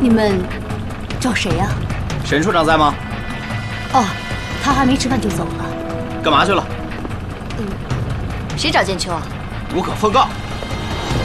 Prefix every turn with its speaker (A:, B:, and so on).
A: 你们找谁呀？
B: 沈处长在吗？
A: 哦，他还没吃饭就走了。
B: 干嘛去了？
C: 谁找剑秋啊？
B: 无可奉告。